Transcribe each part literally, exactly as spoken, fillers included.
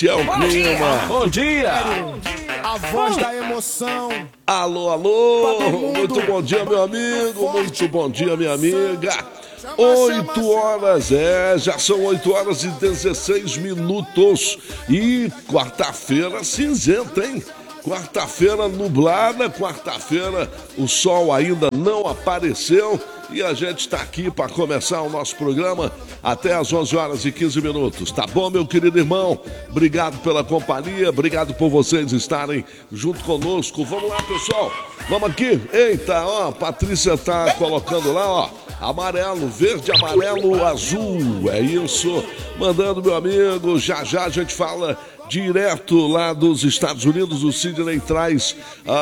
esse é o bom clima. Dia. Bom dia! A voz da emoção. Alô, alô, muito bom dia, meu amigo, muito bom dia, minha amiga. Oito horas, é, já são oito horas e dezesseis minutos. E quarta-feira cinzenta, hein? Quarta-feira nublada, quarta-feira o sol ainda não apareceu. E a gente está aqui para começar o nosso programa até às onze horas e quinze minutos. Tá bom, meu querido irmão? Obrigado pela companhia, obrigado por vocês estarem junto conosco. Vamos lá, pessoal. Vamos aqui. Eita, ó, a Patrícia tá colocando lá, ó. Amarelo, verde, amarelo, azul. É isso. Mandando, meu amigo. Já já a gente fala direto lá dos Estados Unidos. O Sidney traz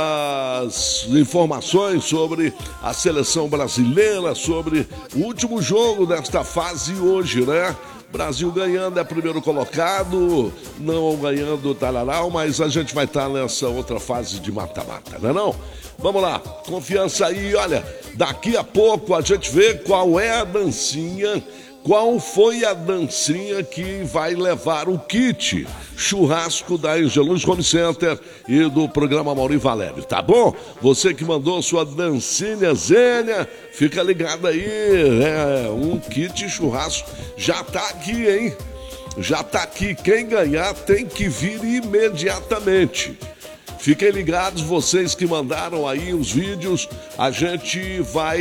as informações sobre a seleção brasileira, sobre o último jogo desta fase hoje, né? Brasil ganhando é primeiro colocado, não ganhando talarau, mas a gente vai estar nessa outra fase de mata-mata, não é não? Vamos lá, confiança aí, olha, daqui a pouco a gente vê qual é a dancinha. Qual foi a dancinha que vai levar o kit churrasco da Angelus Home Center e do programa Mauri Valério, tá bom? Você que mandou sua dancinha Zênia, fica ligado aí, é, um kit churrasco já tá aqui, hein? Já tá aqui, quem ganhar tem que vir imediatamente. Fiquem ligados, vocês que mandaram aí os vídeos, a gente vai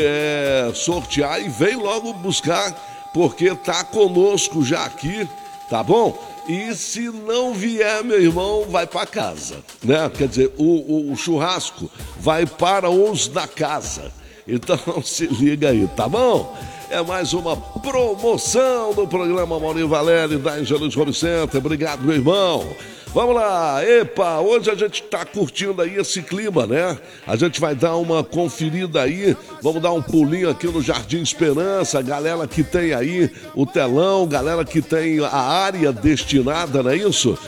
é, sortear e vem logo buscar, porque tá conosco já aqui, tá bom? E se não vier, meu irmão, vai para casa, né? Quer dizer, o, o, o churrasco vai para os da casa. Então se liga aí, tá bom? É mais uma promoção do programa Mauri Valério da Angelus Home Center. Obrigado, meu irmão. Vamos lá, epa, hoje a gente tá curtindo aí esse clima, né? A gente vai dar uma conferida aí, vamos dar um pulinho aqui no Jardim Esperança, galera que tem aí o telão, galera que tem a área destinada, não é isso?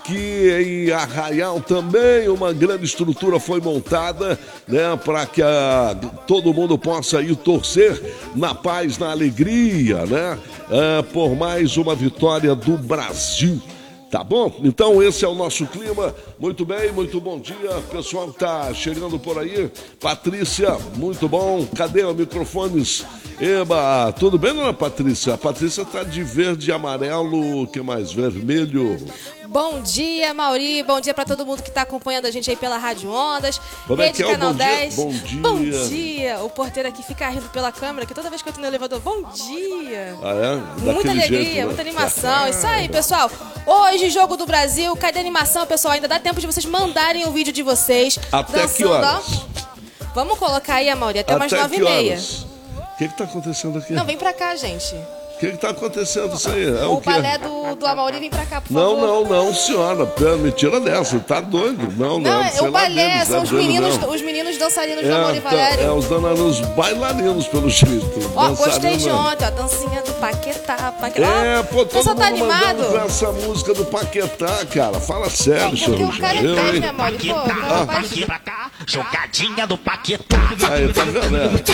Aqui em Arraial também uma grande estrutura foi montada, né? Para que a, todo mundo possa ir torcer na paz, na alegria, né? É, por mais uma vitória do Brasil. Tá bom? Então esse é o nosso clima. Muito bem, muito bom dia. Pessoal que tá chegando por aí. Patrícia, muito bom. Cadê os microfones? Eba, tudo bem, dona Patrícia? A Patrícia tá de verde e amarelo, o que mais? Vermelho. Bom dia, Mauri. Bom dia para todo mundo que está acompanhando a gente aí pela Rádio Ondas. Como é que é o Canal bom dez. Dia? Bom dia. Bom dia. O porteiro aqui fica rindo pela câmera, que toda vez que eu tô no elevador, bom dia. Ah, é? Muita Daquele alegria, jeito, né? muita animação. Isso aí, pessoal. Hoje, Jogo do Brasil. Cadê a animação, pessoal? Ainda dá tempo de vocês mandarem o vídeo de vocês. Até dançando, que horas? Ó. Vamos colocar aí, Mauri, até, até umas nove e meia. O que que tá acontecendo aqui? Não, vem pra cá, gente. O que que tá acontecendo isso aí? É o o quê? balé do, do Amaury vem pra cá, por não, favor. Não, não, não, senhora. Me tira dessa, tá doido. Não, não. Não, é o balé, menos, são é os doido, meninos, não. os meninos dançarinos É, do Amaury tá, Valério. é os dananos bailarinos, pelo jeito. Ó, gostei de ontem, ó, dancinha do Paquetá. Paquetá. É, pô, todo Você mundo tá animado? com essa música do Paquetá, cara. Fala sério, Porque senhor. o cara é velho, né, Mauri? Pô, Paquetá, ah. Paquetá, pra cá, jogadinha do Paquetá. Aí, tá vendo,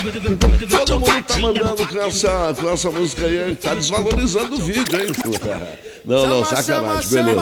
né? Todo mundo tá mandando com essa, com essa música aí, tá desvalorizando o vídeo, hein? Não, não, sacanagem, beleza.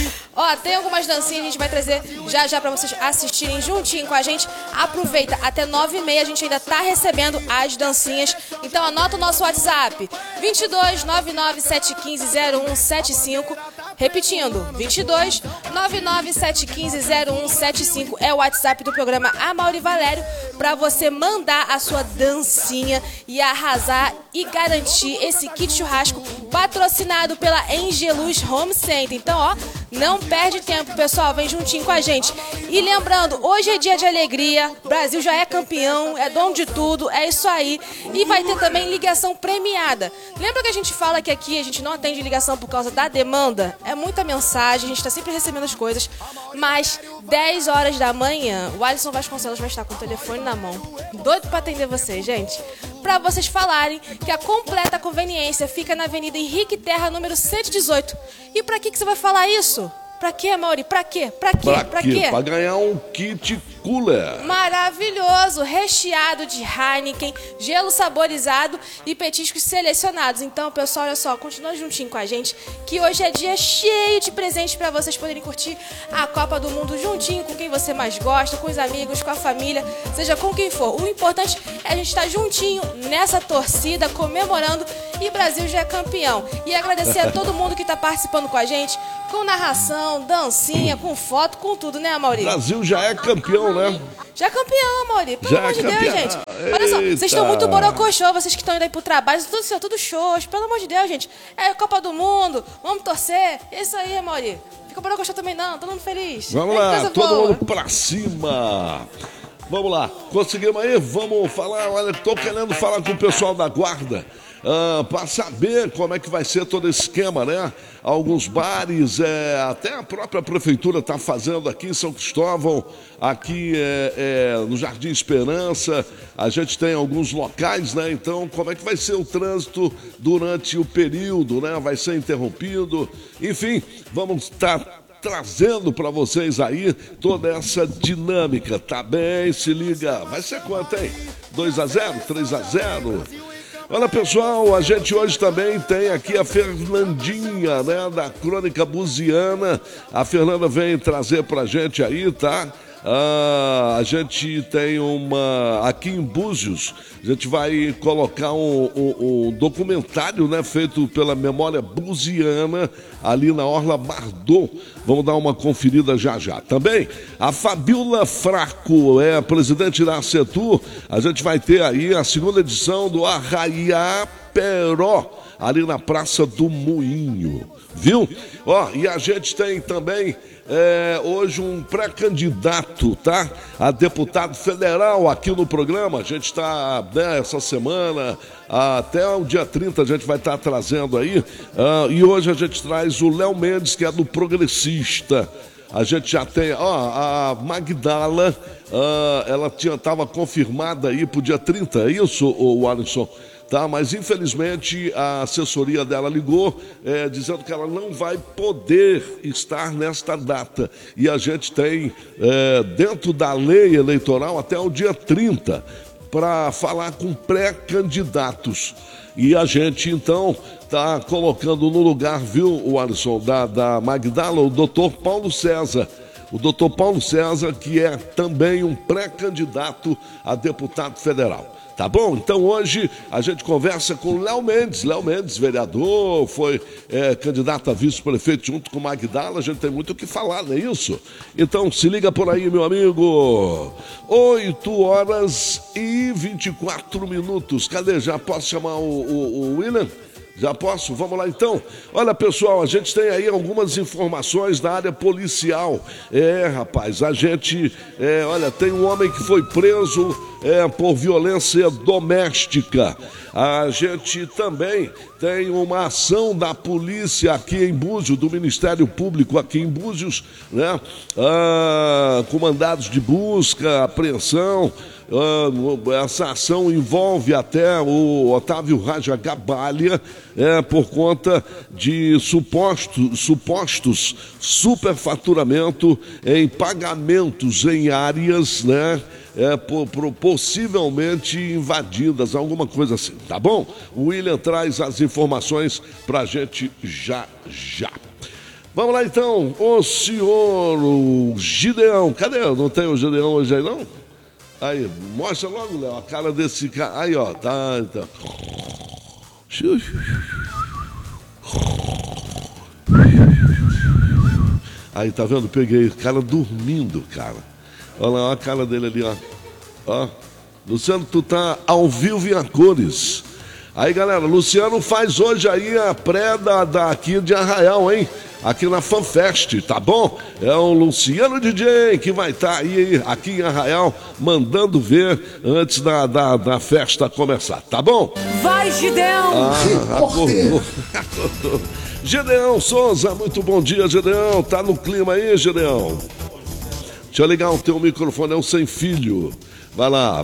Ó, tem algumas dancinhas, a gente vai trazer já já pra vocês assistirem juntinho com a gente. Aproveita, até nove e meia a gente ainda tá recebendo as dancinhas. Então anota o nosso WhatsApp, vinte e dois, nove nove sete um cinco, zero um sete cinco. Repetindo, vinte e dois, nove nove sete um cinco, zero um sete cinco é o WhatsApp do programa Amaury Valério pra você mandar a sua dancinha e arrasar e garantir esse kit churrasco patrocinado pela Angelus Home Center. Então, ó, não perde tempo, pessoal, vem juntinho com a gente. E lembrando, hoje é dia de alegria, o Brasil já é campeão, é dono de tudo, é isso aí. E vai ter também ligação premiada. Lembra que a gente fala que aqui a gente não atende ligação por causa da demanda? É muita mensagem, a gente tá sempre recebendo as coisas. Mas dez horas da manhã, o Alisson Vasconcelos vai estar com o telefone na mão, doido pra atender vocês, gente. Pra vocês falarem que a completa conveniência fica na Avenida Henrique Terra, número cento e dezoito. E pra que que você vai falar isso? Pra quê, Mauri? Pra quê? Pra quê? Pra, pra quê? quê? Pra ganhar um kit Cooler. Maravilhoso, recheado de Heineken, gelo saborizado e petiscos selecionados. Então, pessoal, olha só, continua juntinho com a gente, que hoje é dia cheio de presentes para vocês poderem curtir a Copa do Mundo juntinho com quem você mais gosta, com os amigos, com a família, seja com quem for. O importante é a gente estar juntinho nessa torcida, comemorando, e Brasil já é campeão. E agradecer a todo mundo que está participando com a gente, com narração, dancinha, com foto, com tudo, né, Amaury? Brasil já é campeão, né? Já é campeão, Amaury. Pelo Já amor é de Deus, campeão. gente. Olha só, vocês estão Eita. muito borocochô, vocês que estão indo aí pro trabalho, tudo, isso, tudo shows. Pelo amor de Deus, gente. É Copa do Mundo, vamos torcer. É isso aí, Amaury. Fica borocochô também não, todo mundo feliz. Vamos É lá, coisa todo boa. mundo pra cima. Vamos lá, conseguimos aí? Vamos falar, olha, tô querendo falar com o pessoal da guarda. Ah, para saber como é que vai ser todo esse esquema, né? Alguns bares, é, até a própria prefeitura está fazendo aqui em São Cristóvão, aqui é, é, no Jardim Esperança, a gente tem alguns locais, né? Então, como é que vai ser o trânsito durante o período, né? Vai ser interrompido, enfim, vamos estar trazendo para vocês aí toda essa dinâmica, tá bem? Se liga, vai ser quanto, hein? dois a zero, três a zero? Olha, pessoal, a gente hoje também tem aqui a Fernandinha, né, da Crônica Buziana. A Fernanda vem trazer pra gente aí, tá? Ah, a gente tem uma... Aqui em Búzios, a gente vai colocar um, um, um documentário, né, feito pela Memória Buziana, ali na Orla Bardot. Vamos dar uma conferida já já. Também, a Fabiola Fraco, é a presidente da Acetur. A gente vai ter aí a segunda edição do Arraiá Peró, ali na Praça do Moinho, viu? Ó, e a gente tem também é, hoje um pré-candidato, tá? A deputado federal aqui no programa. A gente está, né, essa semana, até o dia trinta a gente vai estar trazendo aí. Uh, e hoje a gente traz o Léo Mendes, que é do Progressista. A gente já tem, ó, a Magdala, uh, ela estava confirmada aí pro dia trinta, é isso, o Alisson? Tá, mas infelizmente a assessoria dela ligou é, dizendo que ela não vai poder estar nesta data. E a gente tem é, dentro da lei eleitoral até o dia trinta para falar com pré-candidatos. E a gente então está colocando no lugar, viu, o Alisson, da, da Magdala, o doutor Paulo César. O doutor Paulo César, que é também um pré-candidato a deputado federal. Tá bom? Então hoje a gente conversa com o Léo Mendes. Léo Mendes, vereador, foi é, candidato a vice-prefeito junto com Magdala. A gente tem muito o que falar, não é isso? Então se liga por aí, meu amigo. oito horas e vinte e quatro minutos. Cadê? Já posso chamar o, o, o William? Já posso? Vamos lá então. Olha, pessoal, a gente tem aí algumas informações da área policial. É, rapaz, a gente, é, olha, tem um homem que foi preso é, por violência doméstica. A gente também tem uma ação da polícia aqui em Búzios, do Ministério Público aqui em Búzios, né? Ah, com mandados de busca, apreensão. Uh, essa ação envolve até o Otávio Raja Gabalha, é, por conta de suposto, supostos superfaturamento em pagamentos em áreas, né, é, por, por, possivelmente invadidas, alguma coisa assim, tá bom? O William traz as informações pra gente já já. Vamos lá então, o senhor o Gideão, cadê? Não tem o Gideão hoje aí não? Aí, mostra logo, Léo, a cara desse cara. Aí, ó, tá, então. Aí, tá vendo? Peguei o cara dormindo, cara. Olha lá, olha a cara dele ali, ó. Ó. Luciano, tu tá ao vivo e a cores. Aí, galera, Luciano faz hoje aí a pré da, da aqui de Arraial, hein? Aqui na FanFest, tá bom? É o Luciano D J que vai estar tá aí, aqui em Arraial, mandando ver antes da, da, da festa começar, tá bom? Vai, Gideão! Ah, acordou, acordou. Gideão Souza, muito bom dia, Gideão. Tá no clima aí, Gideão? Deixa eu ligar o teu microfone, é o sem filho. Vai lá.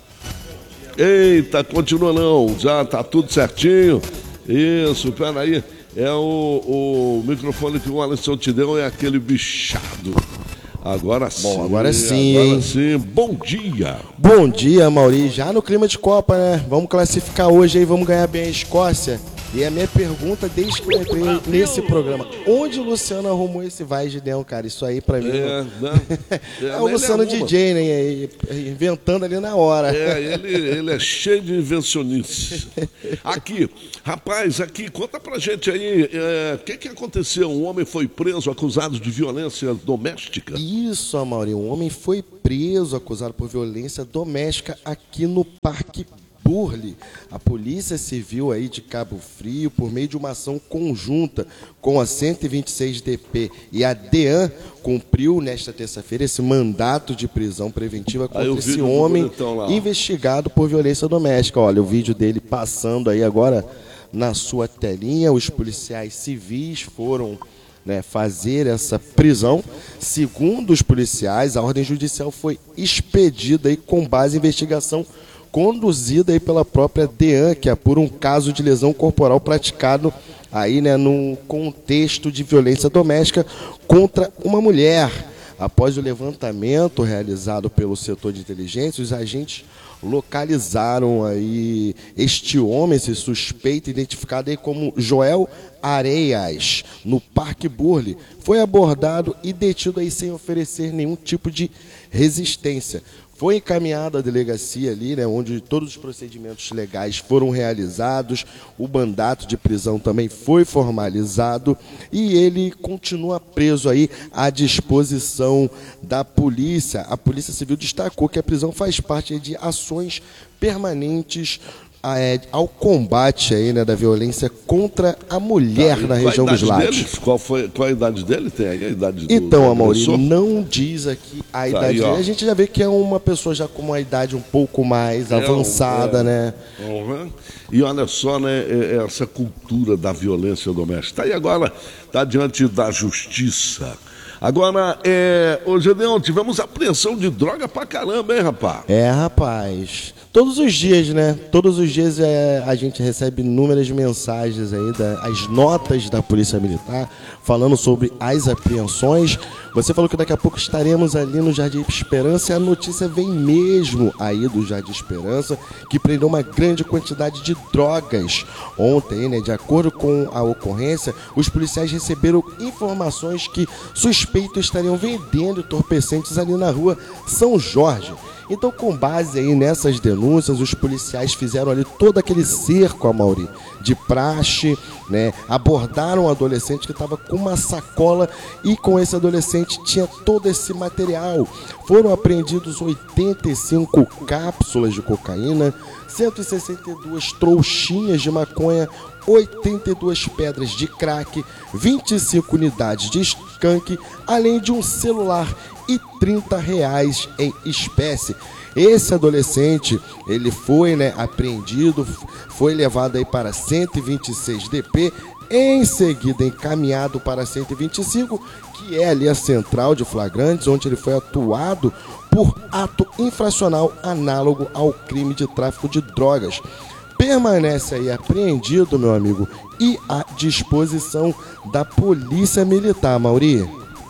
Eita, continua não, já tá tudo certinho. Isso, peraí. É o, o microfone que o Alisson te deu, é aquele bichado. Agora sim. Bom, agora sim, Agora hein? sim. Bom dia. Bom dia, Mauri. Já no clima de Copa, né? Vamos classificar hoje aí, vamos ganhar bem a Escócia. E a minha pergunta, desde que eu entrei nesse programa, onde o Luciano arrumou esse vai, Gideão, cara? Isso aí pra mim... É, não... né? é, É, o mas Luciano ele arruma. D J, né? Inventando ali na hora. É, ele, ele é cheio de invencionices. Aqui, rapaz, aqui, conta pra gente aí, o que que aconteceu? Um homem foi preso acusado de violência doméstica? Isso, Amaury. Um homem foi preso acusado por violência doméstica aqui no Parque Burle. A Polícia Civil aí de Cabo Frio, por meio de uma ação conjunta com a cento e vinte e seis D P e a DEAN, cumpriu nesta terça-feira esse mandato de prisão preventiva contra o esse vídeo do homem bonitão lá, ó. investigado por violência doméstica. Olha, o vídeo dele passando aí agora na sua telinha. Os policiais civis foram... Né, fazer essa prisão. Segundo os policiais, a ordem judicial foi expedida aí com base em investigação conduzida aí pela própria DEAN, que apura um caso de lesão corporal praticado aí, né, num contexto de violência doméstica contra uma mulher. Após o levantamento realizado pelo setor de inteligência, os agentes localizaram aí este homem, esse suspeito, identificado aí como Joel Areias, no Parque Burle. Foi abordado e detido aí sem oferecer nenhum tipo de resistência. Foi encaminhado à delegacia ali, né, onde todos os procedimentos legais foram realizados, o mandato de prisão também foi formalizado e ele continua preso aí à disposição da polícia. A Polícia Civil destacou que a prisão faz parte de ações permanentes É, ao combate aí, né, da violência contra a mulher Tá, na qual a região dos idade lagos. dele? Qual, foi, qual a idade dele? Tem aí a idade do Então, do Amaury, agressor? não diz aqui a Tá idade aí, ó. dele. A gente já vê que é uma pessoa já com uma idade um pouco mais É, avançada, é. né? Uhum. E olha só, né, é- é essa cultura da violência doméstica. Tá aí agora, tá diante da justiça. Agora, é, ô Gedeon, tivemos apreensão de droga pra caramba, hein, rapaz? É, rapaz. Todos os dias, né? Todos os dias é, a gente recebe inúmeras mensagens aí, da, as notas da Polícia Militar, falando sobre as apreensões. Você falou que daqui a pouco estaremos ali no Jardim Esperança e a notícia vem mesmo aí do Jardim Esperança, que prendeu uma grande quantidade de drogas. Ontem, né, de acordo com a ocorrência, os policiais receberam informações que suspeitos estariam vendendo entorpecentes ali na rua São Jorge. Então, com base aí nessas denúncias, os policiais fizeram ali todo aquele cerco, Amaury, de praxe, né? Abordaram um adolescente que estava com uma sacola e com esse adolescente tinha todo esse material. Foram apreendidos oitenta e cinco cápsulas de cocaína, cento e sessenta e duas trouxinhas de maconha, oitenta e duas pedras de crack, vinte e cinco unidades de skunk, além de um celular e trinta reais em espécie. Esse adolescente, ele foi, né, apreendido, foi levado aí para cento e vinte e seis D P, em seguida encaminhado para cento e vinte e cinco, que é ali a central de flagrantes, onde ele foi atuado por ato infracional análogo ao crime de tráfico de drogas. Permanece aí apreendido, meu amigo, e à disposição da Polícia Militar, Mauri.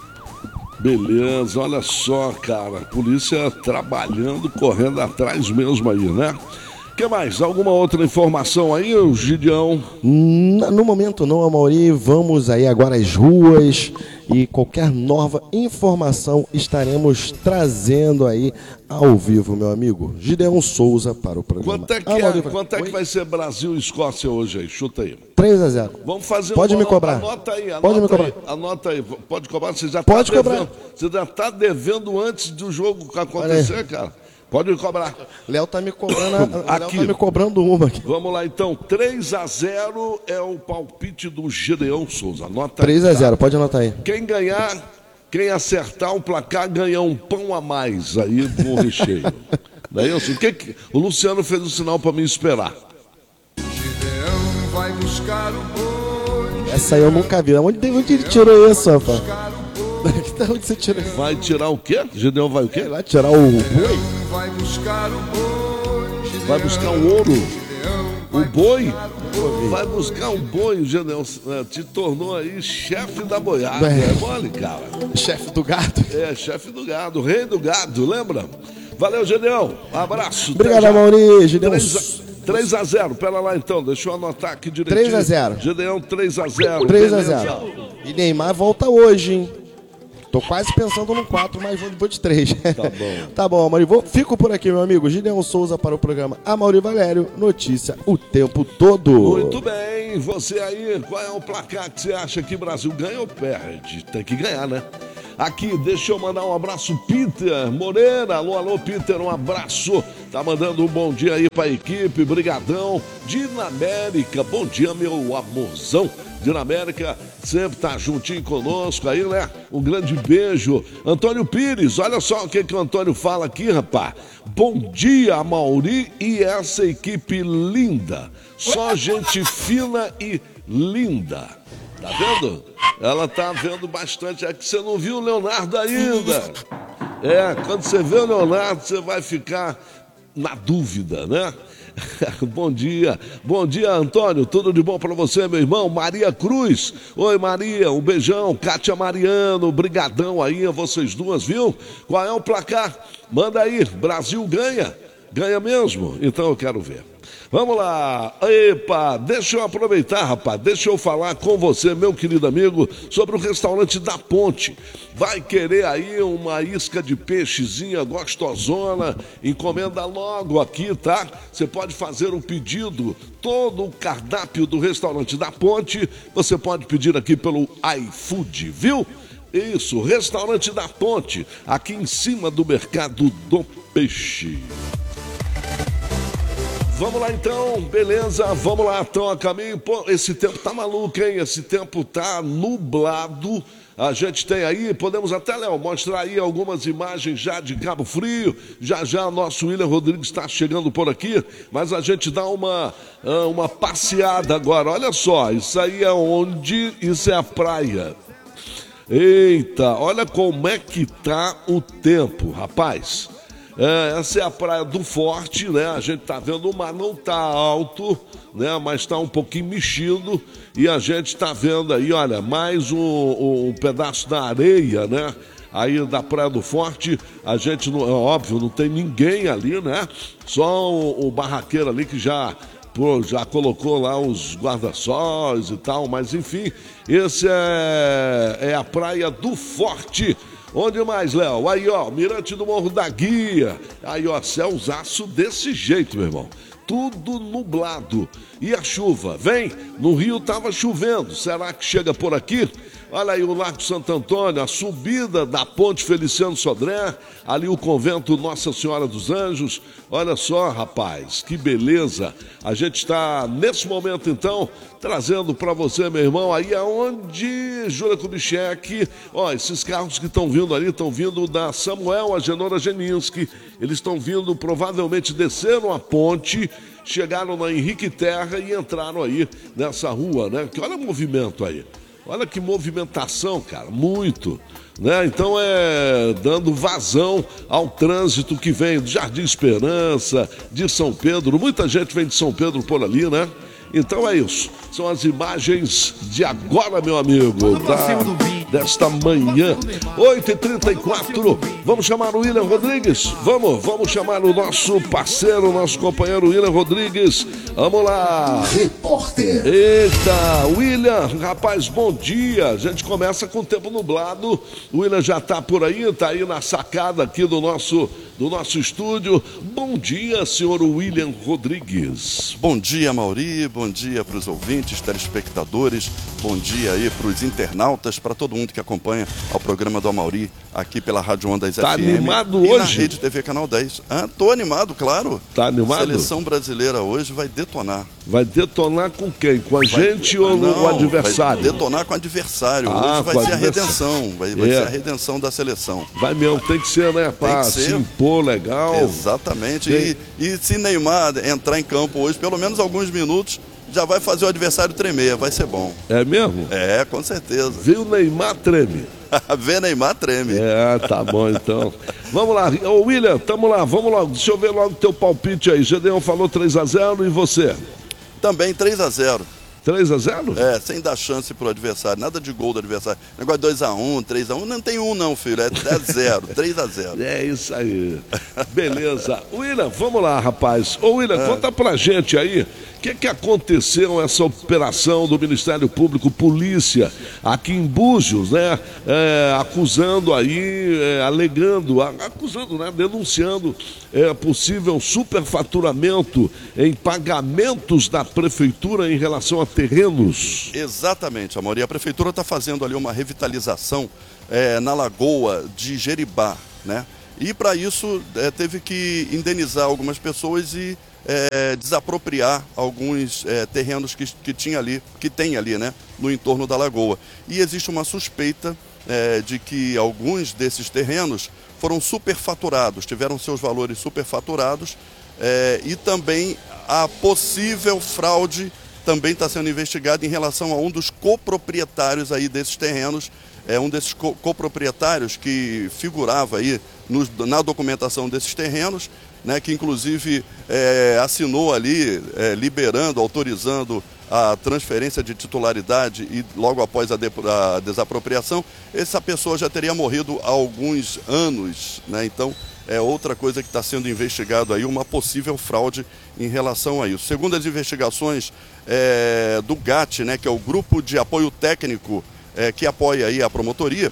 Beleza, olha só, cara. Polícia trabalhando, correndo atrás mesmo aí, né? O que mais? Alguma outra informação aí, o Gideão? No momento não, Amaury, vamos aí agora às ruas e qualquer nova informação estaremos trazendo aí ao vivo, meu amigo. Gideão Souza para o programa. Quanto é que, Amaury, é, quanto é que vai ser Brasil e Escócia hoje aí? Chuta aí. três a zero. Vamos fazer Pode um me bolão. cobrar. Anota aí, anota Pode me aí, cobrar. Anota aí. Pode cobrar, você já Pode tá cobrar. devendo. Você já tá devendo antes do jogo acontecer, cara. Pode me cobrar. Léo tá me cobrando, a- Léo Aqui. tá me cobrando uma aqui. Vamos lá então, três a zero é o palpite do Gideão Souza. Anota três aí, a tá? zero, pode anotar aí. Quem ganhar, quem acertar o placar ganha um pão a mais aí com o recheio. Daí eu sei, o que que o Luciano fez o sinal para me esperar. Gideão vai buscar o boi. Essa aí eu nunca vi. Onde, onde ele tirou isso, rapaz? Onde você tirou isso? Vai tirar o quê? Gideão vai o quê? Sei lá, tirar o boi? Vai buscar o boi. Vai buscar o ouro. Gideão O boi? Vai buscar um boi, o Gedeão te tornou aí chefe da boiada. É, é mole, cara. Chefe do gado. É, chefe do gado, rei do gado, lembra? Valeu, Gedeão. Um abraço. Obrigado, Mauri. Gedeão. três a zero, pera lá então, deixa eu anotar aqui direitinho. três a zero. Gedeão três a zero. três a zero. E Neymar volta hoje, hein? Tô quase pensando no quatro, mas vou de três. Tá bom. Tá bom, Amauri. Vou, fico por aqui, meu amigo. Gideão Souza para o programa Amauri Valério. Notícia o tempo todo. Muito bem. Você aí, qual é o placar que você acha que o Brasil ganha ou perde? Tem que ganhar, né? Aqui, deixa eu mandar um abraço, Peter Moreira. Alô, alô, Peter, um abraço. Tá mandando um bom dia aí pra equipe, brigadão. Dinamérica, bom dia, meu amorzão. Dinamérica sempre tá juntinho conosco aí, né? Um grande beijo. Antônio Pires, olha só o que, que o Antônio fala aqui, rapaz. Bom dia, Mauri e essa equipe linda. Só gente fina e linda. Tá vendo? Ela tá vendo bastante. É que você não viu o Leonardo ainda. É, quando você vê o Leonardo, você vai ficar na dúvida, né? Bom dia, bom dia, Antônio, tudo de bom pra você, meu irmão? Maria Cruz, oi Maria, um beijão. Kátia Mariano, brigadão aí a vocês duas, viu? Qual é o placar? Manda aí, Brasil ganha? Ganha mesmo? Então eu quero ver. Vamos lá, epa, deixa eu aproveitar, rapaz, deixa eu falar com você, meu querido amigo, sobre o restaurante da Ponte. Vai querer aí uma isca de peixezinha gostosona? Encomenda logo aqui, tá? Você pode fazer um pedido, todo o cardápio do restaurante da Ponte, você pode pedir aqui pelo iFood, viu? Isso, restaurante da Ponte, aqui em cima do Mercado do Peixe. Vamos lá então, beleza, vamos lá, então a caminho. Pô, esse tempo tá maluco, hein? Esse tempo tá nublado. A gente tem aí, podemos até, Léo, mostrar aí algumas imagens já de Cabo Frio. Já já nosso William Rodrigues está chegando por aqui, mas a gente dá uma, uma passeada agora. Olha só, isso aí é onde? Isso é a praia. Eita, olha como é que tá o tempo, rapaz. É, essa é a Praia do Forte, né? A gente tá vendo o mar não tá alto, né? Mas tá um pouquinho mexido e a gente tá vendo aí, olha, mais um, um, um pedaço da areia, né? Aí da Praia do Forte, a gente, não, é óbvio, não tem ninguém ali, né? Só o, o barraqueiro ali que já, pô, já colocou lá os guarda-sóis e tal, mas enfim, esse é, é a Praia do Forte. Onde mais, Léo? Aí, ó, Mirante do Morro da Guia. Aí, ó, céuzaço desse jeito, meu irmão. Tudo nublado. E a chuva? Vem? No Rio tava chovendo. Será que chega por aqui? Olha aí o Largo Santo Antônio, a subida da Ponte Feliciano Sodré, ali o convento Nossa Senhora dos Anjos. Olha só, rapaz, que beleza. A gente está, nesse momento, então, trazendo para você, meu irmão, aí aonde, Júlia Kubitschek, ó, esses carros que estão vindo ali, estão vindo da Samuel Agenor Geninski. Eles estão vindo, provavelmente desceram a ponte, chegaram na Henrique Terra e entraram aí nessa rua, né? Que olha o movimento aí. Olha que movimentação, cara, muito, né? Então é dando vazão ao trânsito que vem do Jardim Esperança, de São Pedro. Muita gente vem de São Pedro por ali, né? Então é isso. São as imagens de agora, meu amigo, da, desta manhã, oito e trinta e quatro. Vamos chamar o William Rodrigues? Vamos, vamos chamar o nosso parceiro, o nosso companheiro William Rodrigues. Vamos lá. Repórter. Eita, William, rapaz, bom dia. A gente começa com o tempo nublado. O William já tá por aí, tá aí na sacada aqui do nosso, do nosso estúdio. Bom dia, senhor William Rodrigues. Bom dia, Mauri. Bom dia para os ouvintes, telespectadores. Bom dia aí para os internautas, para todo mundo que acompanha ao programa do Amauri aqui pela Rádio Ondas tá F M. Tá animado e hoje? na Rede T V Canal dez. Ah, tô animado, claro. Tá animado? A seleção brasileira hoje vai detonar. Vai detonar com quem? Com a Vai, gente ou não, com o adversário? Vai detonar com o adversário. Ah, hoje vai com ser a adversário. redenção. Vai, vai É. ser a redenção da seleção. Vai mesmo, tem que ser, né? Pra ser. se impor legal. Exatamente. Tem- E, e se Neymar entrar em campo hoje, pelo menos alguns minutos, já vai fazer o adversário tremer. Vai ser bom. É mesmo? É, com certeza. Viu o Neymar treme. Ver Neymar treme. É, tá bom então. Vamos lá, ô William, tamo lá, vamos logo. Deixa eu ver logo o teu palpite aí. Gedeão falou três a zero e você? Também três a zero. três a zero? É, sem dar chance pro adversário, nada de gol do adversário. Negócio dois a um, três a um, não tem um não, filho, é zero, três a zero. É isso aí. Beleza. William, vamos lá, rapaz. Ô, William, é. conta pra gente aí, o que que aconteceu essa operação do Ministério Público, polícia, aqui em Búzios, né? É, acusando aí, é, alegando, acusando, né? Denunciando é, possível superfaturamento em pagamentos da prefeitura em relação a terrenos. Exatamente, Amor. E a prefeitura está fazendo ali uma revitalização é, na lagoa de Jeribá, né? E para isso é, teve que indenizar algumas pessoas e é, desapropriar alguns é, terrenos que, que tinha ali, que tem ali, né, no entorno da lagoa. E existe uma suspeita é, de que alguns desses terrenos foram superfaturados, tiveram seus valores superfaturados é, e também a possível fraude também está sendo investigada em relação a um dos coproprietários aí desses terrenos, é um desses co coproprietários que figurava aí no, na documentação desses terrenos, né, que inclusive é, assinou ali, é, liberando, autorizando a transferência de titularidade e logo após a, de, a desapropriação, essa pessoa já teria morrido há alguns anos, né? Então é outra coisa que está sendo investigado aí, uma possível fraude em relação a isso. Segundo as investigações é, do GAT, né, que é o Grupo de Apoio Técnico é, que apoia aí a promotoria,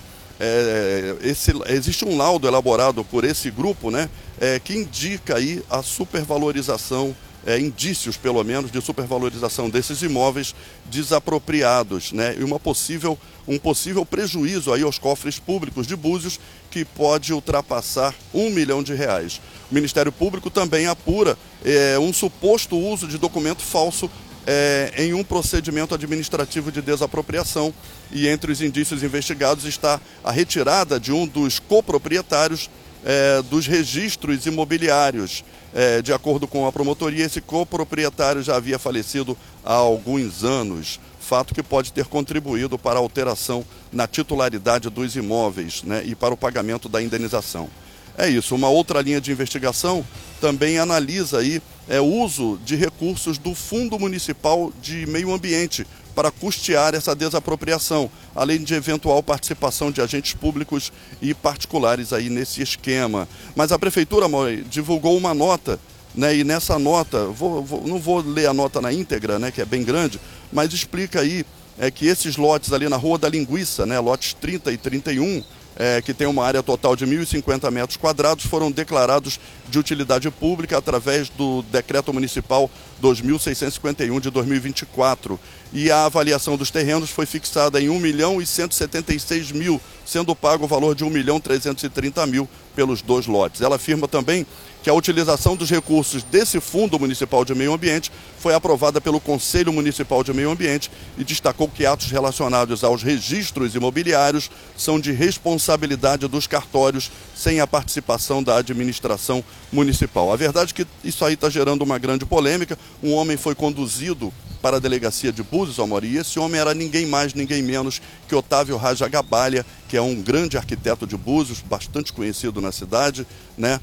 é, esse, existe um laudo elaborado por esse grupo, né, é, que indica aí a supervalorização, é, indícios pelo menos de supervalorização desses imóveis desapropriados, né, e uma possível, um possível prejuízo aí aos cofres públicos de Búzios que pode ultrapassar um milhão de reais. O Ministério Público também apura é, um suposto uso de documento falso É, em um procedimento administrativo de desapropriação, e entre os indícios investigados está a retirada de um dos coproprietários é, dos registros imobiliários. É, de acordo com a promotoria, esse coproprietário já havia falecido há alguns anos, fato que pode ter contribuído para a alteração na titularidade dos imóveis, né, e para o pagamento da indenização. É isso. Uma outra linha de investigação também analisa aí é, o uso de recursos do Fundo Municipal de Meio Ambiente para custear essa desapropriação, além de eventual participação de agentes públicos e particulares aí nesse esquema. Mas a Prefeitura, amor, divulgou uma nota, né, e nessa nota, vou, vou, não vou ler a nota na íntegra, né, que é bem grande, mas explica aí é, que esses lotes ali na Rua da Linguiça, né, lotes trinta e trinta e um, É, que tem uma área total de mil e cinquenta metros quadrados, foram declarados de utilidade pública através do Decreto Municipal dois mil seiscentos e cinquenta e um de dois mil e vinte e quatro. E a avaliação dos terrenos foi fixada em um milhão e cento e setenta e seis mil, sendo pago o valor de um milhão trezentos e trinta mil pelos dois lotes. Ela afirma também que a utilização dos recursos desse Fundo Municipal de Meio Ambiente foi aprovada pelo Conselho Municipal de Meio Ambiente e destacou que atos relacionados aos registros imobiliários são de responsabilidade dos cartórios, sem a participação da administração municipal. A verdade é que isso aí está gerando uma grande polêmica. Um homem foi conduzido para a delegacia de Búzios, Amor, e esse homem era ninguém mais, ninguém menos que Otávio Rajagabalha, que é um grande arquiteto de Búzios, bastante conhecido na cidade, né?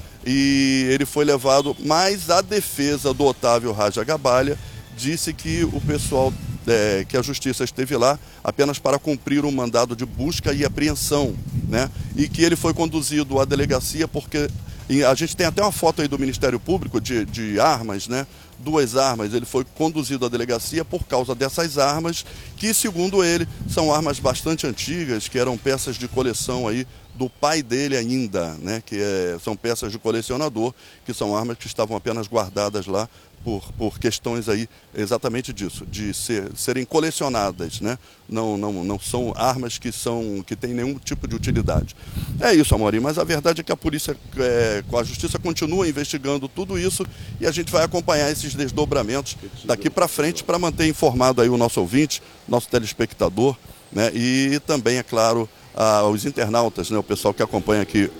E ele foi levado, mas a defesa do Otávio Rajagabalha disse que o pessoal, é, que a justiça esteve lá apenas para cumprir um mandado de busca e apreensão, né? E que ele foi conduzido à delegacia porque e a gente tem até uma foto aí do Ministério Público de, de armas, né? Duas armas. Ele foi conduzido à delegacia por causa dessas armas, que, segundo ele, são armas bastante antigas, que eram peças de coleção aí do pai dele ainda, né? Que é, são peças de colecionador, que são armas que estavam apenas guardadas lá por, por questões aí exatamente disso, de ser, serem colecionadas, né? Não, não, não são armas que, são, que têm nenhum tipo de utilidade. É isso, Amorim, mas a verdade é que a polícia, é, com a justiça, continua investigando tudo isso e a gente vai acompanhar esses desdobramentos daqui para frente para manter informado aí o nosso ouvinte, nosso telespectador, né? E também, é claro, a, os internautas, né? O pessoal que acompanha aqui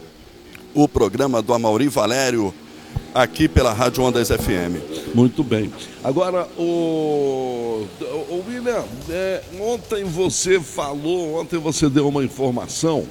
o programa do Amaury Valério, aqui pela Rádio Ondas F M. Muito bem. Agora, o, o William, é, ontem você falou, ontem você deu uma informação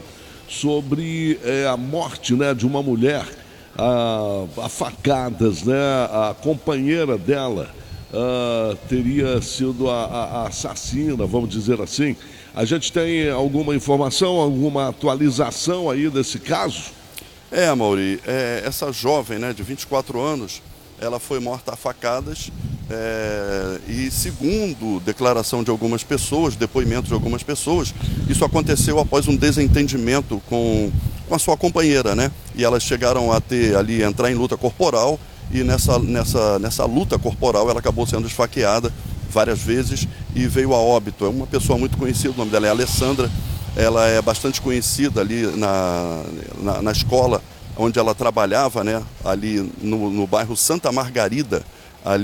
sobre é, a morte, né, de uma mulher a, a facadas, né, a companheira dela uh, teria sido a, a, a assassina, vamos dizer assim. A gente tem alguma informação, alguma atualização aí desse caso? É, Mauri, é, essa jovem, né, de vinte e quatro anos, ela foi morta a facadas é, e, segundo declaração de algumas pessoas, depoimento de algumas pessoas, isso aconteceu após um desentendimento com, com a sua companheira, né? E elas chegaram a ter ali, entrar em luta corporal, e nessa, nessa, nessa luta corporal ela acabou sendo esfaqueada várias vezes e veio a óbito. É uma pessoa muito conhecida, o nome dela é Alessandra, ela é bastante conhecida ali na, na, na escola onde ela trabalhava, né, ali no, no bairro Santa Margarida,